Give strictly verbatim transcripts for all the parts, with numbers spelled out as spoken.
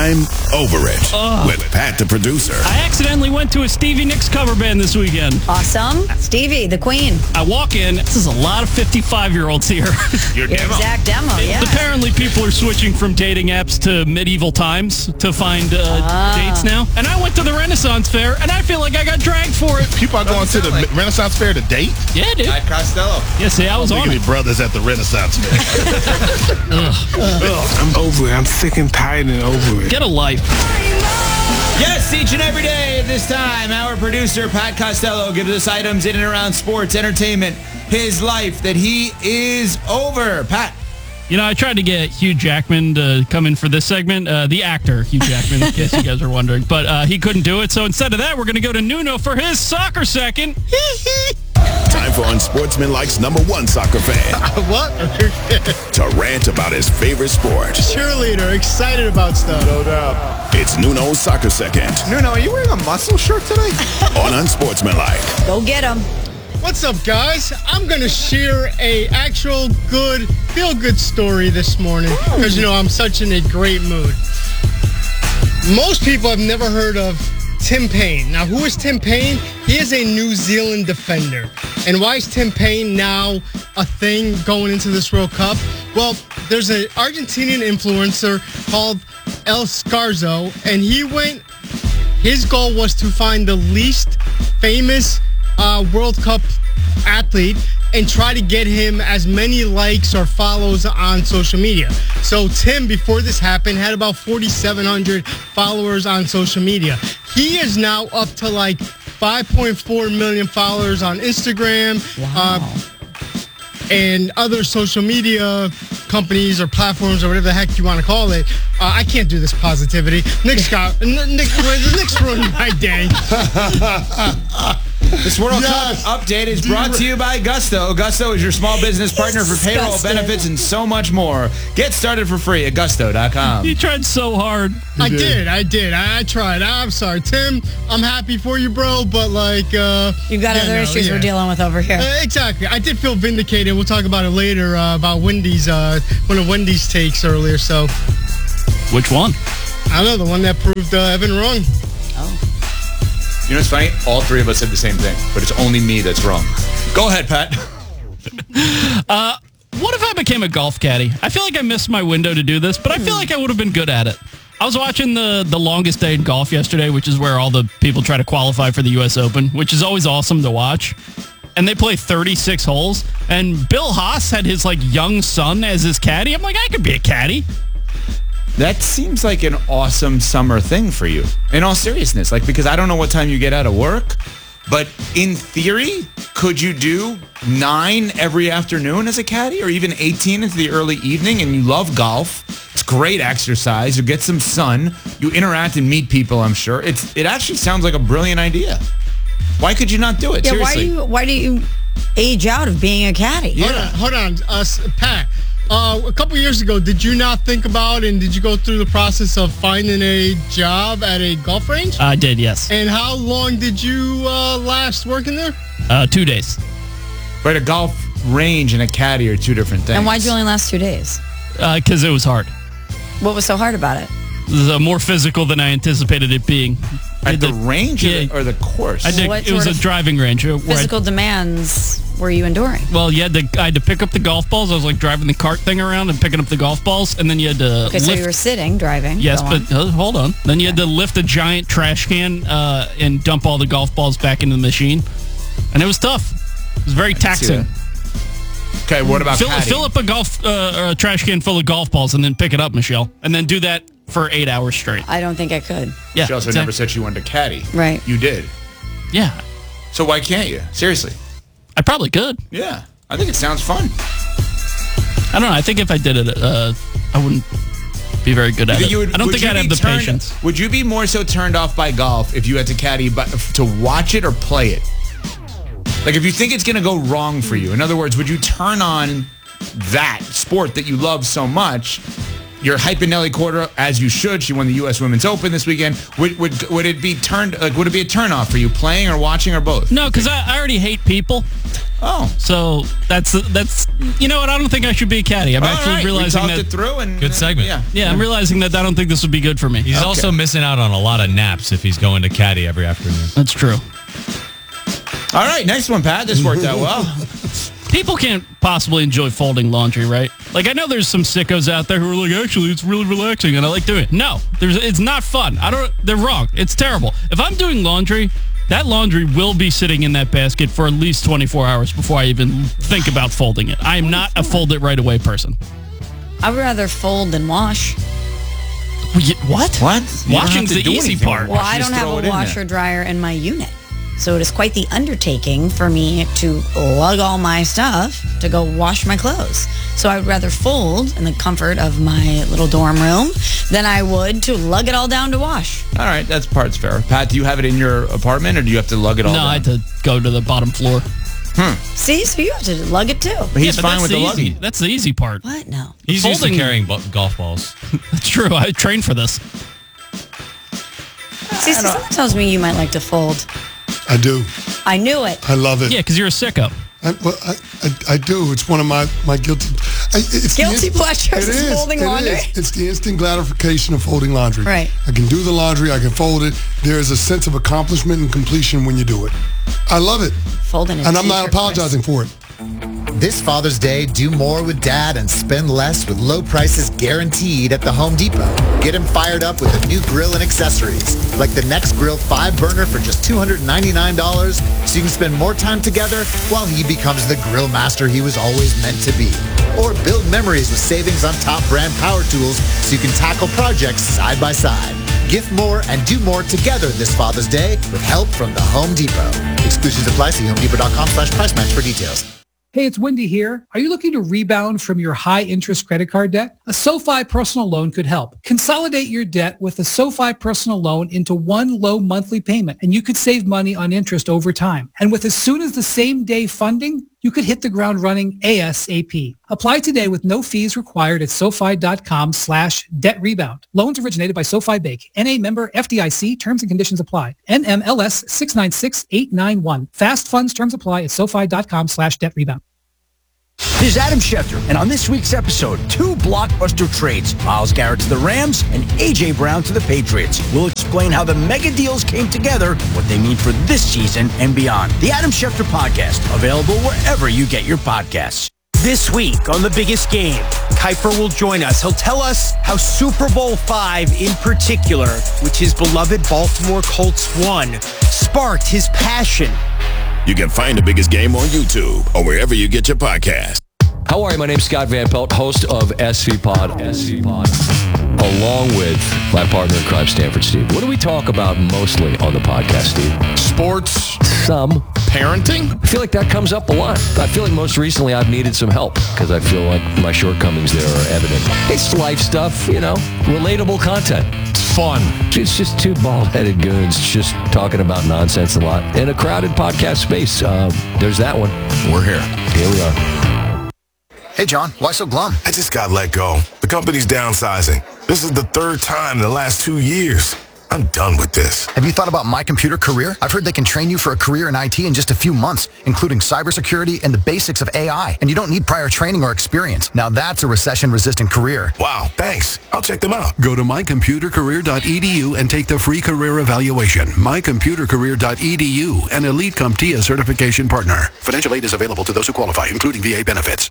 I'm over it Ugh. with Pat the producer. I accidentally went to a Stevie Nicks cover band this weekend. Awesome. Stevie, the queen. I walk in, this is a lot of fifty-five-year-olds here. Your Your demo. exact demo, yeah. Apparently people are switching from dating apps to medieval times to find uh, Ah. dates now. And I went to the Renaissance Fair, and I feel like I got dragged for it. People are going to the like- Renaissance Fair to date? Yeah, dude. At Costello. Yeah, see, I was Look on at it. me brothers at the Renaissance Fair. I'm over it. I'm sick and tired and over it. Get a life. Yes, each and every day at this time, our producer, Pat Costello, gives us items in and around sports, entertainment, his life that he is over. Pat. You know, I tried to get Hugh Jackman to come in for this segment. Uh, the actor, Hugh Jackman, in case you guys are wondering. But uh, he couldn't do it. So instead of that, we're going to go to Nuno for his soccer second. Time for Unsportsmanlike's number one soccer fan What? to rant about his favorite sport. Cheerleader, excited about stuff. No doubt. It's Nuno's Soccer Second Nuno, are you wearing a muscle shirt today? on Unsportsmanlike. Go get him. What's up, guys? I'm gonna share a actual good, feel-good story this morning because you know I'm such in a great mood. Most people have never heard of Tim Payne. Now, who is Tim Payne? He is a New Zealand defender. And why is Tim Payne now a thing going into this World Cup? Well, there's an Argentinian influencer called El Scarzo, and he went, his goal was to find the least famous uh, World Cup athlete and try to get him as many likes or follows on social media. So Tim, before this happened, had about forty-seven hundred followers on social media. He is now up to like five point four million followers on Instagram. Wow. Uh, and other social media companies or platforms or whatever the heck you want to call it. Uh, I can't do this positivity. Nick's got, Nick, Nick's ruining my day. This World Yes. Cup update is brought to you by Gusto. Gusto is your small business partner for payroll, Disgusting. benefits, and so much more. Get started for free at gusto dot com. He tried so hard. I did, I did. I, I tried. I'm sorry, Tim. I'm happy for you, bro. But like, uh, You've got yeah, other no, issues yeah. we're dealing with over here. Uh, exactly. I did feel vindicated. We'll talk about it later uh, about Wendy's, uh, one of Wendy's takes earlier. So Which one? I don't know, the one that proved uh, Evan wrong. You know what's funny? All three of us said the same thing, but it's only me that's wrong. Go ahead, Pat. What if I became a golf caddy? I feel like I missed my window to do this, but I feel like I would have been good at it. I was watching the, the longest day in golf yesterday, which is where all the people try to qualify for the U S Open, which is always awesome to watch. And they play thirty-six holes. And Bill Haas had his like young son as his caddy. I'm like, I could be a caddy. That seems like an awesome summer thing for you. In all seriousness, like, because I don't know what time you get out of work, but in theory, could you do nine every afternoon as a caddy or even eighteen into the early evening and you love golf? It's great exercise. You get some sun. You interact and meet people, I'm sure. It's It actually sounds like a brilliant idea. Why could you not do it? Yeah, why Seriously. do you why do you age out of being a caddy? Hold on, hold on, uh, s- Pat. Uh, a couple years ago, did you not think about and did you go through the process of finding a job at a golf range? I did, yes. And how long did you uh, last working there? Uh, two days. But a golf range and a caddy are two different things. And why'd you only last two days? Because uh, it was hard. What was so hard about it? It was uh, more physical than I anticipated it being. At the did range or, yeah. the, or the course? I did, What it was sort a of driving range. uh, where I- Physical demands were you enduring? Well, you had to. I had to pick up the golf balls. I was like driving the cart thing around and picking up the golf balls, and then you had to. Okay, lift, so you were sitting, driving. Yes, Go but on. uh, hold on. Then you had to lift a giant trash can uh, and dump all the golf balls back into the machine, and it was tough. It was very taxing. Okay, what about Fill, caddy? fill up a golf uh, or a trash can full of golf balls and then pick it up, Michelle, and then do that for eight hours straight. I don't think I could. Yeah, She also exact- never said she wanted to caddy. Right. You did. Yeah, So why can't you? Seriously. I probably could. Yeah. I think it sounds fun. I don't know. I think if I did it, uh, I wouldn't be very good at You think it. you would- I don't would think you I'd be have the turned- patience. Would you be more so turned off by golf if you had to caddy but to watch it or play it? Like if you think it's going to go wrong for you. In other words, would you turn on that sport that you love so much? You're hyping Nelly Korda as you should. She won the U S Women's Open this weekend. Would would would it be turned like would it be a turn off for you playing or watching or both? No, because I, I already hate people. Oh. So that's that's you know what? I don't think I should be a caddy. I'm All actually right, realizing we talked that. it through and Good segment. Yeah. Yeah, I'm realizing that I don't think this would be good for me. He's Okay. also missing out on a lot of naps if he's going to caddy every afternoon. That's true. All right, next one, Pat. This worked out well. People can't possibly enjoy folding laundry, right? Like, I know there's some sickos out there who are like, actually, it's really relaxing and I like doing it. No, there's, it's not fun. I don't, they're wrong. It's terrible. If I'm doing laundry, that laundry will be sitting in that basket for at least twenty-four hours before I even think about folding it. I am not a fold it right away person. I would rather fold than wash. What? What? You don't Washing's have to the do easy anything part. with Well, wash, I you don't just have throw it a in washer there. dryer in my unit. So it is quite the undertaking for me to lug all my stuff to go wash my clothes. So I would rather fold in the comfort of my little dorm room than I would to lug it all down to wash. All right, that's part's fair. Pat, do you have it in your apartment or do you have to lug it all No, down? I had to go to the bottom floor. See, so you have to lug it too. But he's Yeah, but fine that's with the easy. lugging. That's the easy part. What? No. He's used to Folding- carrying bo- golf balls. That's true. I trained for this. See, so someone tells me you might like to fold. I do. I knew it. I love it. Yeah, because you're a sicko. I, well, I, I, I do. It's one of my, my guilty... I, it's the Guilty pleasures it is is, folding it laundry? is. It's the instant gratification of folding laundry. Right. I can do the laundry. I can fold it. There is a sense of accomplishment and completion when you do it. I love it. Folding a And I'm not t-shirt, apologizing for it. This Father's Day, do more with Dad and spend less with low prices guaranteed at the Home Depot. Get him fired up with a new grill and accessories, like the Next Grill five burner for just two hundred ninety-nine dollars, so you can spend more time together while he becomes the grill master he was always meant to be. Or build memories with savings on top brand power tools so you can tackle projects side by side. Gift more and do more together this Father's Day with help from the Home Depot. Exclusions apply. See homedepot.com slash price match for details. Hey, it's Wendy here. Are you looking to rebound from your high-interest credit card debt? A SoFi personal loan could help. Consolidate your debt with a SoFi personal loan into one low monthly payment, and you could save money on interest over time. And with as soon as the same day funding, you could hit the ground running ASAP. Apply today with no fees required at SoFi.com slash debt rebound. Loans originated by SoFi Bank. N A member F D I C. Terms and conditions apply. N M L S six nine six eight nine one. Fast funds terms apply at SoFi.com slash debt rebound. This is Adam Schefter, and on this week's episode, two blockbuster trades. Myles Garrett to the Rams and A J. Brown to the Patriots. We'll explain how the mega deals came together, what they mean for this season and beyond. The Adam Schefter Podcast, available wherever you get your podcasts. This week on The Biggest Game, Kuiper will join us. He'll tell us how Super Bowl five in particular, which his beloved Baltimore Colts won, sparked his passion. You can find The Biggest Game on YouTube or wherever you get your podcast. How are you? My name's Scott Van Pelt, host of S V Pod, S V Pod, along with my partner in crime, Stanford Steve. What do we talk about mostly on the podcast, Steve? Sports. Some. Parenting. I feel like that comes up a lot. I feel like most recently I've needed some help because I feel like my shortcomings there are evident. It's life stuff, you know, relatable content. It's fun. It's just two bald-headed goons just talking about nonsense a lot in a crowded podcast space. Uh, there's that one. We're here. Here we are. Hey, John, why so glum? I just got let go. The company's downsizing. This is the third time in the last two years. I'm done with this. Have you thought about My Computer Career? I've heard they can train you for a career in I T in just a few months, including cybersecurity and the basics of A I. And you don't need prior training or experience. Now that's a recession-resistant career. Wow, thanks. I'll check them out. Go to my computer career dot e d u and take the free career evaluation. my computer career dot e d u, an Elite CompTIA certification partner. Financial aid is available to those who qualify, including V A benefits.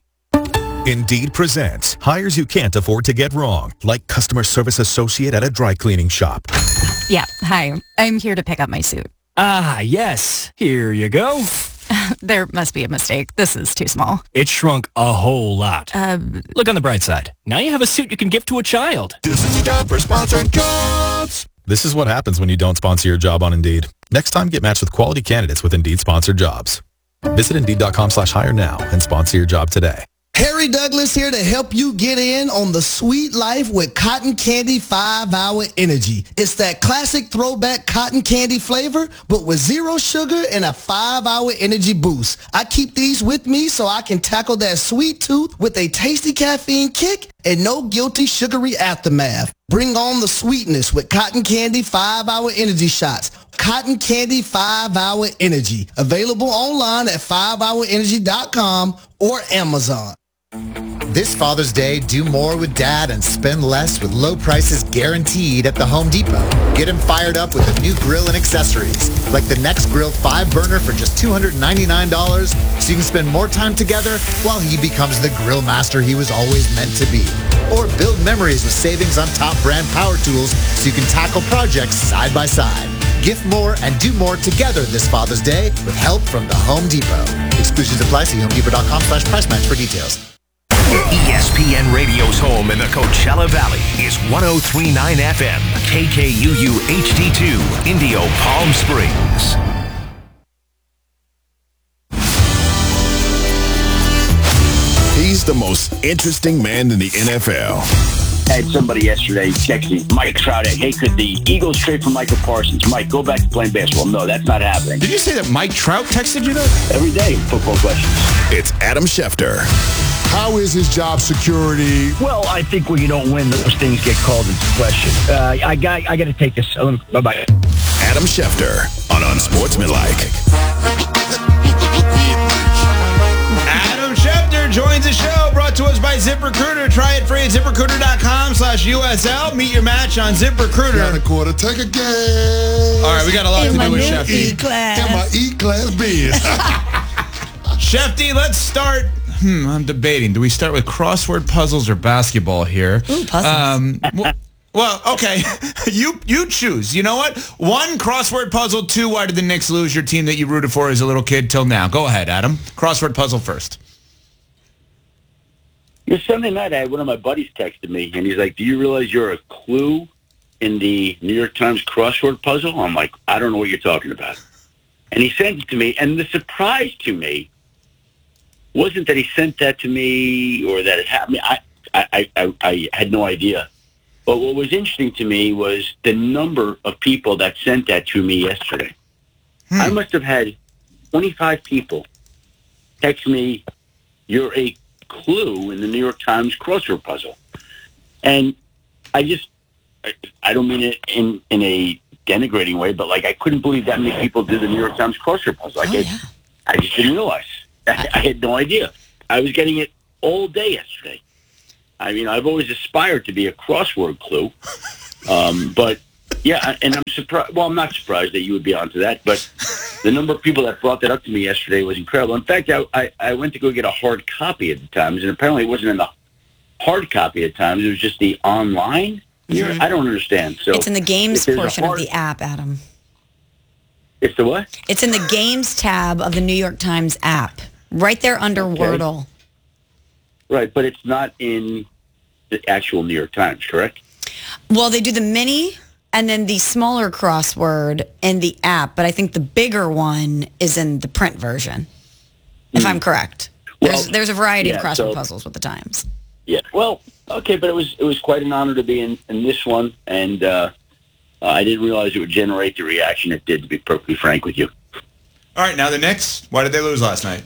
Indeed presents hires you can't afford to get wrong, like customer service associate at a dry cleaning shop. Yeah, hi. I'm here to pick up my suit. Ah, yes. Here you go. There must be a mistake. This is too small. It shrunk a whole lot. Uh, Look on the bright side. Now you have a suit you can give to a child. This is a job for sponsored jobs. This is what happens when you don't sponsor your job on Indeed. Next time, get matched with quality candidates with Indeed sponsored jobs. Visit Indeed.com slash hire now and sponsor your job today. Harry Douglas here to help you get in on the sweet life with Cotton Candy five hour Energy. It's that classic throwback cotton candy flavor, but with zero sugar and a five hour energy boost. I keep these with me so I can tackle that sweet tooth with a tasty caffeine kick and no guilty sugary aftermath. Bring on the sweetness with Cotton Candy five hour Energy shots. Cotton Candy five hour Energy. Available online at five hour energy dot com or Amazon. This Father's Day, do more with Dad and spend less with low prices guaranteed at the Home Depot. Get him fired up with a new grill and accessories, like the Next Grill five burner for just two hundred ninety-nine dollars, so you can spend more time together while he becomes the grill master he was always meant to be. Or build memories with savings on top brand power tools so you can tackle projects side by side. Gift more and do more together this Father's Day with help from the Home Depot. Exclusions apply. See home depot dot com slash price match for details. E S P N Radio's home in the Coachella Valley is one oh three point nine F M, K K U U H D two, Indio, Palm Springs. He's the most interesting man in the N F L. I had somebody yesterday text me, Mike Trout, hey, could the Eagles trade for Michael Parsons? Mike, go back to playing basketball. No, that's not happening. Did you say that Mike Trout texted you that? Every day, football questions. It's Adam Schefter. How is his job security? Well, I think when you don't win, those things get called into question. Uh, I got I got to take this. Um, bye-bye. Adam Schefter on Unsportsmanlike. Adam Schefter joins the show, brought to us by ZipRecruiter. Try it free at ZipRecruiter.com slash USL. Meet your match on ZipRecruiter. Got a quarter, take a game. All right, we got a lot In to my do with new Shefty. E-class. In my E-class biz. Shefty, let's start. Hmm, I'm debating. Do we start with crossword puzzles or basketball here? Ooh, puzzles. Um, well, well, okay. you you choose. You know what? One, crossword puzzle. Two, why did the Knicks lose? Your team that you rooted for as a little kid till now. Go ahead, Adam. Crossword puzzle first. Yeah, Sunday night, I had one of my buddies texted me, and he's like, do you realize you're a clue in the New York Times crossword puzzle? I'm like, I don't know what you're talking about. And he sent it to me, and the surprise to me wasn't that he sent that to me or that it happened. I, I, I, I had no idea. But what was interesting to me was the number of people that sent that to me yesterday. Hmm. I must have had twenty-five people text me, you're a clue in the New York Times crossword puzzle. And I just, I, I don't mean it in, in a denigrating way, but like I couldn't believe that many people did the New York Times crossword puzzle. Like oh, I, yeah. I just didn't realize. I, I had no idea. I was getting it all day yesterday. I mean, I've always aspired to be a crossword clue. Um, but, yeah, and I'm surprised. Well, I'm not surprised that you would be onto that, but the number of people that brought that up to me yesterday was incredible. In fact, I, I, I went to go get a hard copy at the Times, and apparently it wasn't in the hard copy at Times. It was just the online. Mm-hmm. I don't understand. So it's in the games portion hard, of the app, Adam. It's the what? It's in the games tab of the New York Times app. Right there under okay. Wordle. Right, but it's not in the actual New York Times, correct? Well, they do the mini and then the smaller crossword in the app, but I think the bigger one is in the print version, if mm. I'm correct. Well, there's, there's a variety yeah, of crossword so, puzzles with the Times. Yeah, well, okay, but it was it was quite an honor to be in, in this one, and uh, I didn't realize it would generate the reaction it did, to be perfectly frank with you. All right, now the Knicks. Why did they lose last night?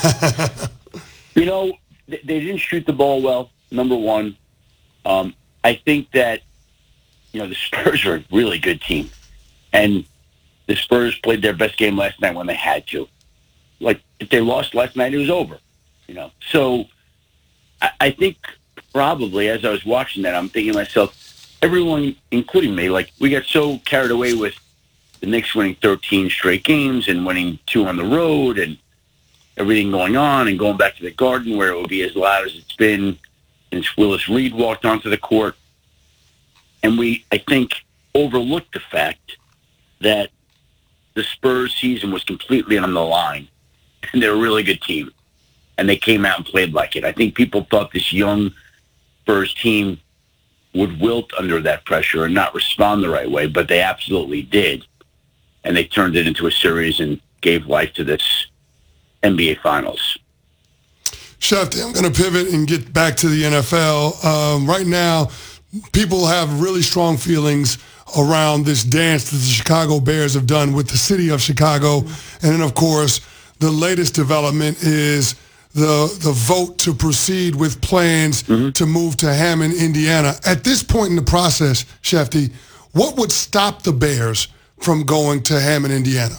You know, they, they didn't shoot the ball well, number one. Um, I think that, you know, the Spurs are a really good team. And the Spurs played their best game last night when they had to. Like, if they lost last night, it was over. You know, so I, I think probably as I was watching that, I'm thinking to myself, everyone, including me, like, we got so carried away with the Knicks winning thirteen straight games and winning two on the road and everything going on and going back to the Garden where it would be as loud as it's been since Willis Reed walked onto the court. And we, I think, overlooked the fact that the Spurs season was completely on the line. And they're a really good team. And they came out and played like it. I think people thought this young Spurs team would wilt under that pressure and not respond the right way, but they absolutely did. And they turned it into a series and gave life to this N B A Finals. Shefty, I'm going to pivot and get back to the N F L. Um, right now, people have really strong feelings around this dance that the Chicago Bears have done with the city of Chicago. And then, of course, the latest development is the the vote to proceed with plans mm-hmm. to move to Hammond, Indiana. At this point in the process, Shefty, what would stop the Bears from going to Hammond, Indiana?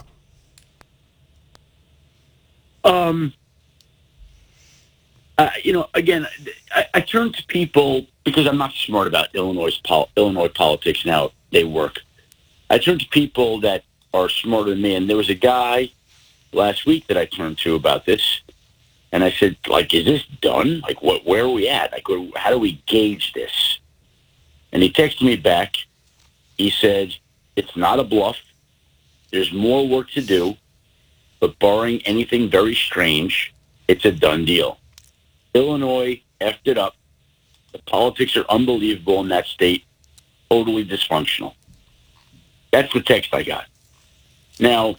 Um, uh, you know, again, I, I turn to people because I'm not smart about Illinois pol- Illinois politics and how they work. I turn to people that are smarter than me, and there was a guy last week that I turned to about this, and I said, like, is this done? Like, what? Where are we at? Like, how do we gauge this? And he texted me back. He said, it's not a bluff. There's more work to do, but barring anything very strange, it's a done deal. Illinois effed it up. The politics are unbelievable in that state, totally dysfunctional. That's the text I got. Now,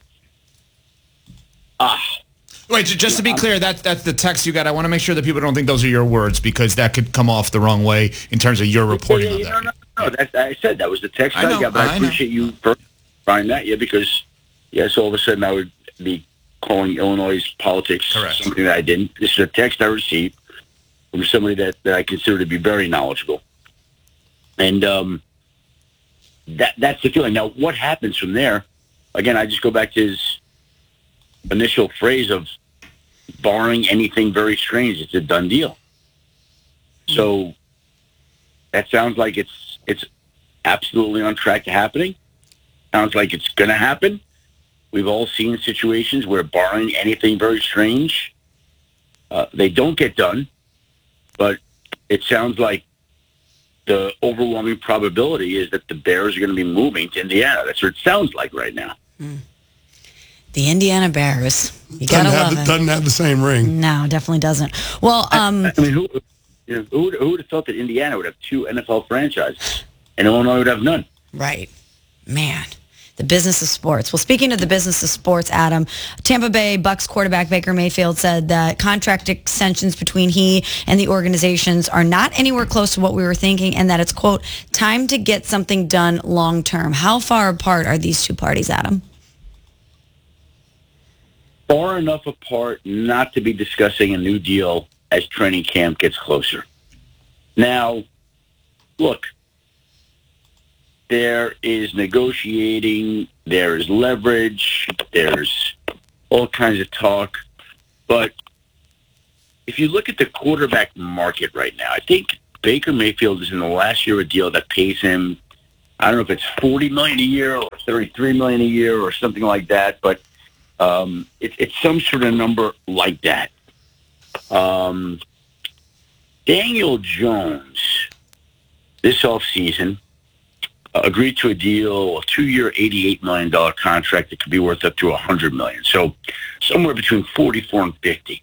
ah. Wait, just to be clear, that, that's the text you got. I want to make sure that people don't think those are your words because that could come off the wrong way in terms of your reporting yeah, yeah, of that. No, no, no. That's, I said that was the text I, I know, got, but I, I appreciate you trying that, yeah, because, yes, all of a sudden I would be calling Illinois' politics Correct. something that I didn't. This is a text I received from somebody that, that I consider to be very knowledgeable. And um, that that's the feeling. Now, what happens from there? Again, I just go back to his initial phrase of barring anything very strange, it's a done deal. So that sounds like it's it's absolutely on track to happening. Sounds like it's going to happen. We've all seen situations where barring anything very strange, uh, they don't get done. But it sounds like the overwhelming probability is that the Bears are going to be moving to Indiana. That's what it sounds like right now. Mm. The Indiana Bears. You Doesn't gotta have love the, it. Doesn't have the same ring. No, definitely doesn't. Well, um, I, I mean, who, you know, who, would, who would have thought that Indiana would have two N F L franchises and Illinois would have none? right. Man. The business of sports. Well, speaking of the business of sports, Adam, Tampa Bay Bucks quarterback Baker Mayfield said that contract extensions between he and the organizations are not anywhere close to what we were thinking, and that it's, quote, time to get something done long term. How far apart are these two parties, Adam? Far enough apart not to be discussing a new deal as training camp gets closer. Now, look, there is negotiating, there is leverage, there's all kinds of talk. But if you look at the quarterback market right now, I think Baker Mayfield is in the last year of a deal that pays him, I don't know if it's forty million dollars a year or thirty-three million dollars a year or something like that, but um, it, it's some sort of number like that. Um, Daniel Jones, this offseason, Uh, agreed to a deal, a two-year, eighty-eight million dollars contract that could be worth up to one hundred million dollars. So somewhere between forty-four and fifty.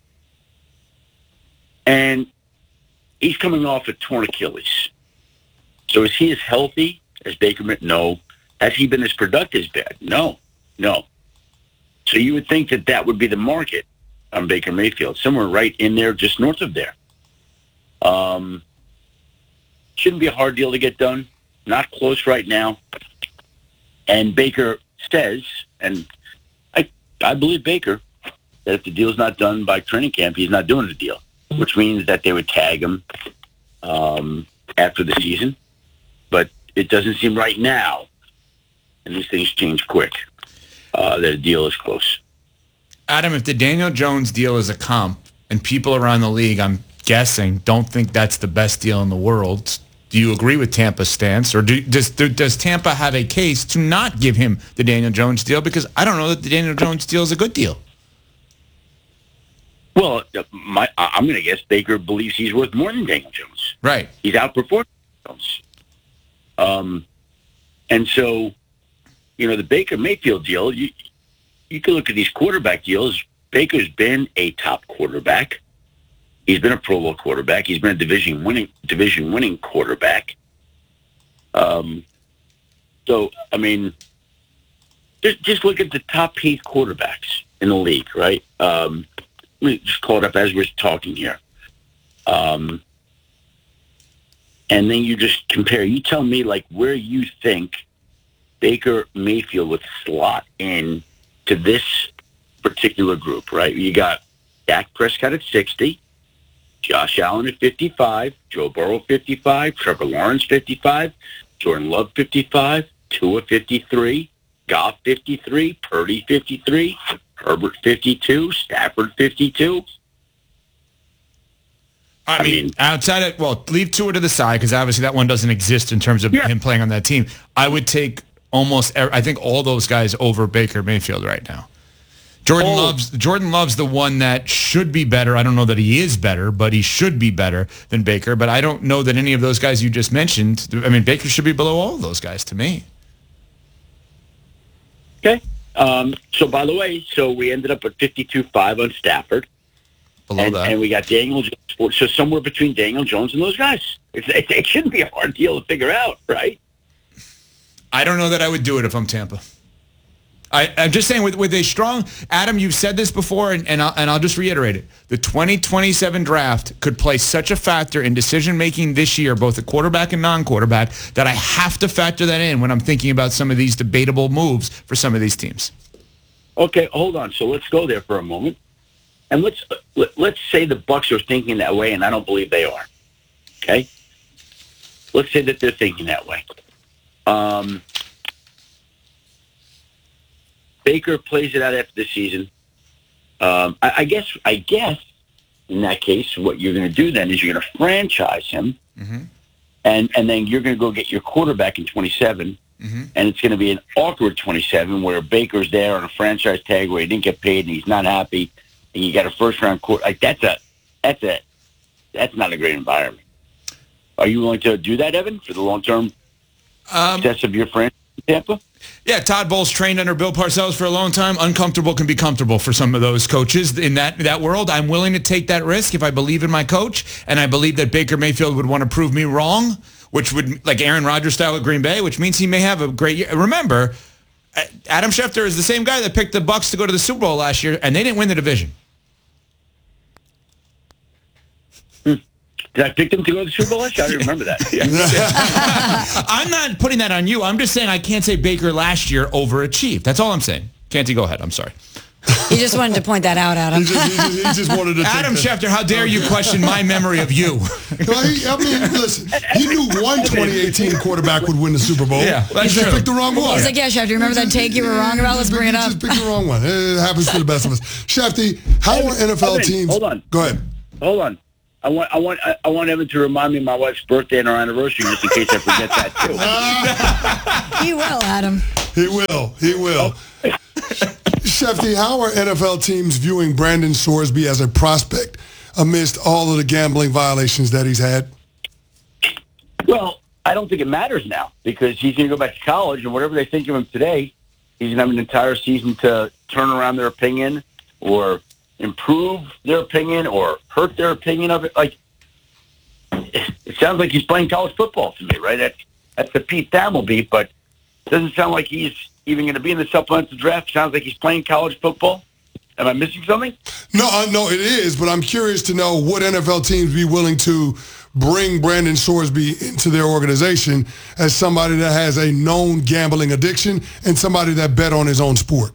And he's coming off a torn Achilles. So is he as healthy as Baker Mayfield? No. Has he been as productive as bad? No. No. So you would think that that would be the market on Baker Mayfield, somewhere right in there, just north of there. Um, shouldn't be a hard deal to get done. Not close right now. And Baker says, and I I believe Baker, that if the deal's not done by training camp, he's not doing the deal, which means that they would tag him um, after the season. But it doesn't seem right now, and these things change quick, uh, that a deal is close. Adam, if the Daniel Jones deal is a comp and people around the league, I'm guessing, don't think that's the best deal in the world, do you agree with Tampa's stance, or do, does do, does Tampa have a case to not give him the Daniel Jones deal? Because I don't know that the Daniel Jones deal is a good deal. Well, my, I'm going to guess Baker believes he's worth more than Daniel Jones. Right. He's outperformed Jones. Um, and so, you know, the Baker Mayfield deal, you, you can look at these quarterback deals. Baker's been a top quarterback. He's been a Pro Bowl quarterback. He's been a division winning division winning quarterback. Um, so I mean, just just look at the top paid quarterbacks in the league, right? Um, let me just call it up as we're talking here, um, and then you just compare. You tell me like where you think Baker Mayfield would slot in to this particular group, right? You got Dak Prescott at sixty. Josh Allen at fifty-five, Joe Burrow fifty-five, Trevor Lawrence fifty-five, Jordan Love fifty-five, Tua fifty-three, Goff fifty-three, Purdy fifty-three, Herbert fifty-two, Stafford fifty-two. I mean, outside of, well, leave Tua to the side because obviously that one doesn't exist in terms of yeah. him playing on that team. I would take almost, I think, all those guys over Baker Mayfield right now. Jordan oh. Love's Jordan Love's the one that should be better. I don't know that he is better, but he should be better than Baker. But I don't know that any of those guys you just mentioned. I mean, Baker should be below all of those guys to me. Okay. Um, so, by the way, so we ended up at fifty-two five on Stafford. Below and, that. and we got Daniel Jones. So somewhere between Daniel Jones and those guys. It's, it, it shouldn't be a hard deal to figure out, right? I don't know that I would do it if I'm Tampa. I, I'm just saying, with, with a strong... Adam, you've said this before, and, and, I'll, and I'll just reiterate it. The twenty twenty-seven draft could play such a factor in decision-making this year, both the quarterback and non-quarterback, that I have to factor that in when I'm thinking about some of these debatable moves for some of these teams. Okay, hold on. So let's go there for a moment. And let's let, let's say the Bucs are thinking that way, and I don't believe they are. Okay? Let's say that they're thinking that way. Um, Baker plays it out after the season. Um, I, I guess. I guess in that case, what you're going to do then is you're going to franchise him, mm-hmm. and and then you're going to go get your quarterback in twenty-seven, mm-hmm. and it's going to be an awkward twenty-seven where Baker's there on a franchise tag where he didn't get paid and he's not happy. And you got a first round court like that's a that's a that's not a great environment. Are you willing to do that, Evan, for the long term um, success of your franchise in Tampa? Yeah, Todd Bowles trained under Bill Parcells for a long time. Uncomfortable can be comfortable for some of those coaches in that that world. I'm willing to take that risk if I believe in my coach, and I believe that Baker Mayfield would want to prove me wrong, which would like Aaron Rodgers style at Green Bay, which means he may have a great year. Remember, Adam Schefter is the same guy that picked the Bucs to go to the Super Bowl last year, and they didn't win the division. Did I pick them to go to the Super Bowl last year? I don't remember that. I'm not putting that on you. I'm just saying I can't say Baker last year overachieved. That's all I'm saying. Canty, go ahead. I'm sorry. He just wanted to point that out, Adam. He just, he just, he just wanted to Adam take Schefter, how dare you question my memory of you? Well, he, I mean, listen, he knew one twenty eighteen quarterback would win the Super Bowl. Yeah, he just true. picked the wrong one. He's like, yeah, Shefty, remember that take you were wrong about? Let's bring it up. Just picked the wrong one. It happens to the best of us. Shefty, how are N F L Evan, teams... Hold on. Go ahead. Hold on. I want, I want, I want Evan to remind me of my wife's birthday and our anniversary, just in case I forget that too. He will, Adam. He will. He will. Shefty, how are N F L teams viewing Brandon Sorsby as a prospect amidst all of the gambling violations that he's had? Well, I don't think it matters now because he's going to go back to college, and whatever they think of him today, he's going to have an entire season to turn around their opinion or improve their opinion or hurt their opinion of it. Like, it sounds like he's playing college football to me, right? That's, that's the Pete Thamel beat, but it doesn't sound like he's even going to be in the supplemental draft. Sounds like he's playing college football. Am I missing something? No, I know it is, but I'm curious to know would N F L teams be willing to bring Brandon Sorsby into their organization as somebody that has a known gambling addiction and somebody that bet on his own sport?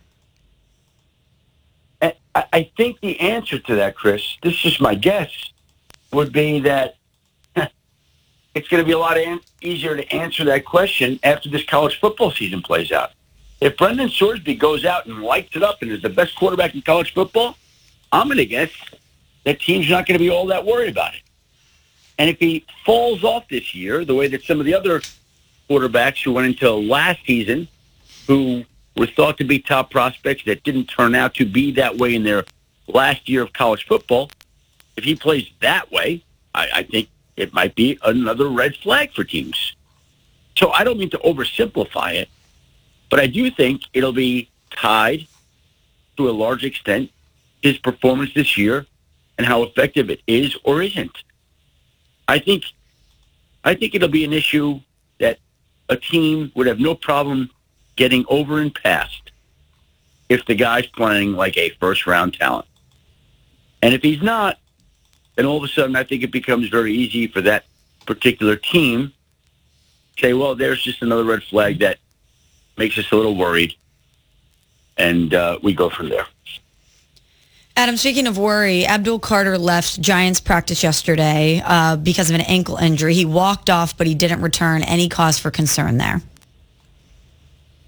I think the answer to that, Chris, this is just my guess, would be that it's going to be a lot an- easier to answer that question after this college football season plays out. If Brendan Sorsby goes out and lights it up and is the best quarterback in college football, I'm going to guess that team's not going to be all that worried about it. And if he falls off this year, the way that some of the other quarterbacks who went into last season, who were thought to be top prospects that didn't turn out to be that way in their last year of college football, if he plays that way, I, I think it might be another red flag for teams. So I don't mean to oversimplify it, but I do think it'll be tied to a large extent his performance this year and how effective it is or isn't. I think, I think it'll be an issue that a team would have no problem getting over and past if the guy's playing like a first-round talent. And if he's not, then all of a sudden I think it becomes very easy for that particular team to say, well, there's just another red flag that makes us a little worried, and uh, we go from there. Adam, speaking of worry, Abdul Carter left Giants practice yesterday uh, because of an ankle injury. He walked off, but he didn't return. Any cause for concern there?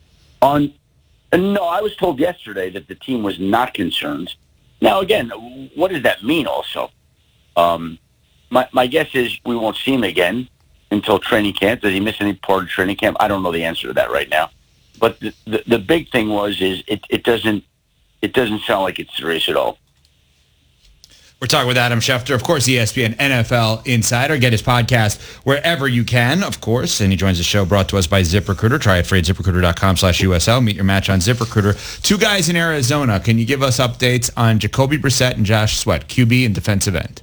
On no, I was told yesterday that the team was not concerned. Now, again, what does that mean? Also, um, my my guess is we won't see him again until training camp. Did he miss any part of training camp? I don't know the answer to that right now. But the the, the big thing was is it, it doesn't it doesn't sound like it's serious at all. We're talking with Adam Schefter, of course, E S P N N F L Insider. Get his podcast wherever you can, of course. And he joins the show brought to us by ZipRecruiter. Try it free at ZipRecruiter.com slash USL. Meet your match on ZipRecruiter. Two guys in Arizona. Can you give us updates on Jacoby Brissett and Josh Sweat, Q B and defensive end?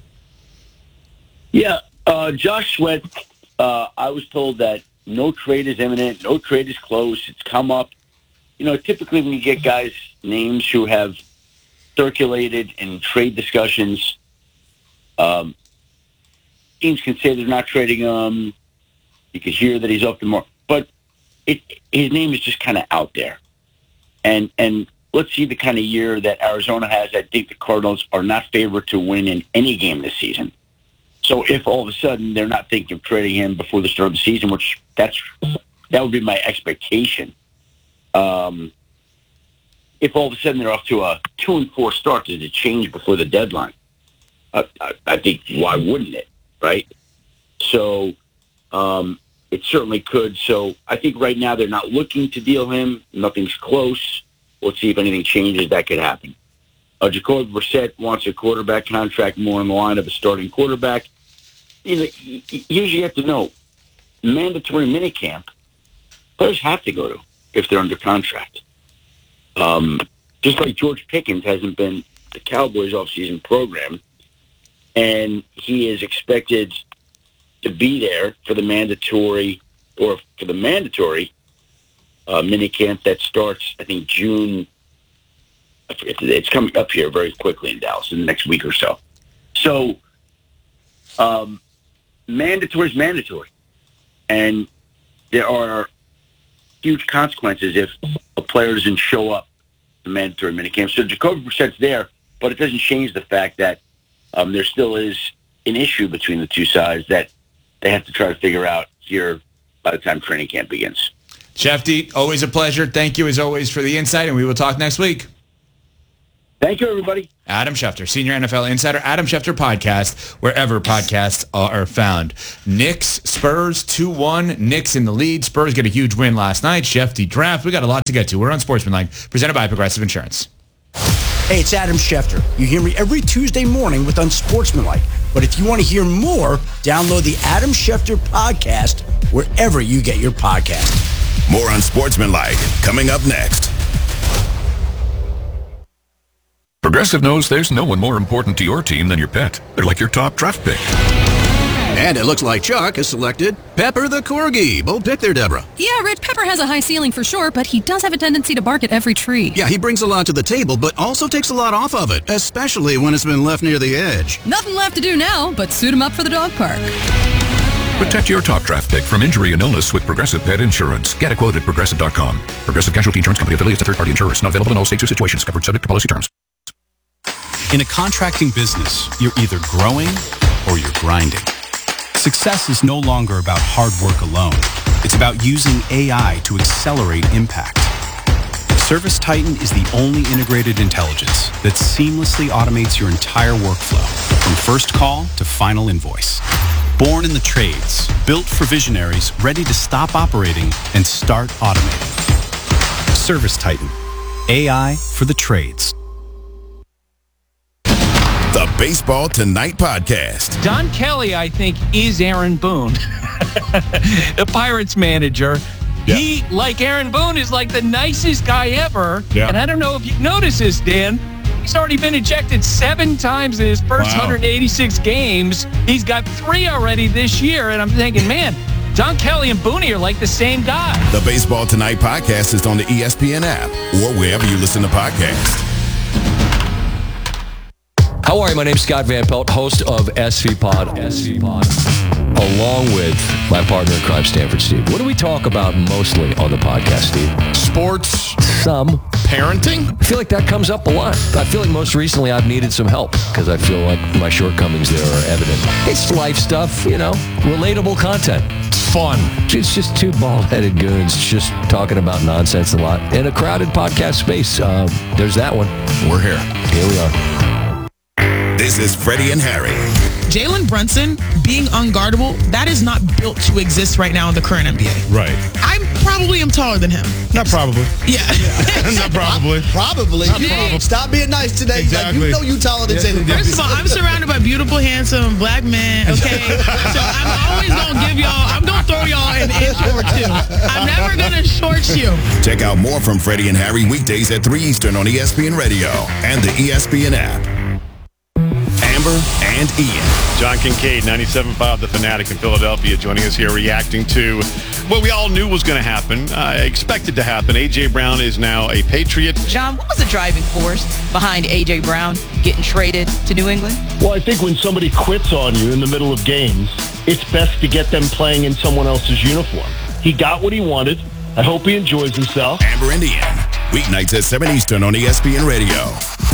Yeah, uh, Josh Sweat, uh, I was told that no trade is imminent, no trade is close. It's come up. You know, typically when you get guys' names who have circulated in trade discussions, um, teams can say they're not trading him. You can hear that he's up to more, but it, his name is just kind of out there. And and let's see the kind of year that Arizona has. I think the Cardinals are not favored to win in any game this season. So if all of a sudden they're not thinking of trading him before the start of the season, which that's that would be my expectation. Um, if all of a sudden they're off to a two and four start, does it change before the deadline? Uh, I, I think why wouldn't it, right? So um, it certainly could. So I think right now they're not looking to deal him. Nothing's close. Let's see if anything changes. That could happen. Uh, Jacoby Brissett wants a quarterback contract more in the line of a starting quarterback. You know, here's what you have to know: mandatory minicamp, players have to go to if they're under contract. Um, just like George Pickens hasn't been the Cowboys offseason program, and he is expected to be there for the mandatory or for the mandatory uh, minicamp that starts, I think, June. I forget the date. It's coming up here very quickly in Dallas in the next week or so. So, um, mandatory is mandatory, and there are huge consequences if a player doesn't show up to mandatory minicamp. So Jacoby Brissett's there, but it doesn't change the fact that um, there still is an issue between the two sides that they have to try to figure out here by the time training camp begins. Shefty, always a pleasure. Thank you as always for the insight, and we will talk next week. Thank you, everybody. Adam Schefter, Senior N F L Insider, Adam Schefter Podcast, wherever podcasts are found. Knicks, Spurs, two one. Knicks in the lead. Spurs get a huge win last night. Shefty draft. We got a lot to get to. We're on Sportsmanlike, presented by Progressive Insurance. Hey, it's Adam Schefter. You hear me every Tuesday morning with Unsportsmanlike. But if you want to hear more, download the Adam Schefter Podcast wherever you get your podcast. More Unsportsmanlike coming up next. Progressive knows there's no one more important to your team than your pet. They're like your top draft pick. And it looks like Chuck has selected Pepper the Corgi. Bold pick there, Deborah. Yeah, Rich, Pepper has a high ceiling for sure, but he does have a tendency to bark at every tree. Yeah, he brings a lot to the table, but also takes a lot off of it, especially when it's been left near the edge. Nothing left to do now but suit him up for the dog park. Protect your top draft pick from injury and illness with Progressive Pet Insurance. Get a quote at Progressive dot com. Progressive Casualty Insurance Company affiliates and third-party insurers. Not available in all states or situations. Covered subject to policy terms. In a contracting business, you're either growing or you're grinding. Success is no longer about hard work alone. It's about using A I to accelerate impact. ServiceTitan is the only integrated intelligence that seamlessly automates your entire workflow, from first call to final invoice. Born in the trades, built for visionaries ready to stop operating and start automating. ServiceTitan, A I for the trades. The Baseball Tonight Podcast. Don Kelly, I think, is Aaron Boone, the Pirates manager. Yeah. He, like Aaron Boone, is like the nicest guy ever. Yeah. And I don't know if you noticed this, Dan. He's already been ejected seven times in his first wow. one hundred eighty-six games. He's got three already this year. And I'm thinking, man, Don Kelly and Booney are like the same guy. The Baseball Tonight Podcast is on the E S P N app or wherever you listen to podcasts. How are you? My name's Scott Van Pelt, host of S V Pod. S V Pod. along with my partner in crime, Stanford Steve. What do we talk about mostly on the podcast, Steve? Sports. Some. Parenting? I feel like that comes up a lot. I feel like most recently I've needed some help because I feel like my shortcomings there are evident. It's life stuff, you know, relatable content. It's fun. It's just two bald-headed goons just talking about nonsense a lot in a crowded podcast space. Uh, there's that one. We're here. Here we are. This is Freddie and Harry. Jalen Brunson being unguardable, that is not built to exist right now in the current N B A. Right. I probably am taller than him. Not probably. Yeah. Not probably. Probably. Not probably. Stop being nice today. Exactly. Like, you know you taller than Jalen Brunson. First of all, I'm surrounded by beautiful, handsome black men, okay? So I'm always going to give y'all, I'm going to throw y'all an inch or two. I'm never going to short you. Check out more from Freddie and Harry weekdays at three Eastern on E S P N Radio and the E S P N app. Amber and Ian. John Kincaid, ninety-seven point five The Fanatic in Philadelphia, joining us here reacting to what we all knew was going to happen, uh, expected to happen. A J. Brown is now a Patriot. John, what was the driving force behind A J. Brown getting traded to New England? Well, I think when somebody quits on you in the middle of games, it's best to get them playing in someone else's uniform. He got what he wanted. I hope he enjoys himself. Amber and Ian, weeknights at seven Eastern on E S P N Radio.